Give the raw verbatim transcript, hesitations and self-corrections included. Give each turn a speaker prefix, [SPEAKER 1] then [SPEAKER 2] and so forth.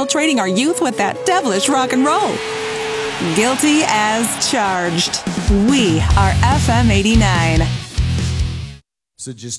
[SPEAKER 1] infiltrating our youth with that devilish rock and roll. Guilty as charged. We are F M eighty-nine.
[SPEAKER 2] So just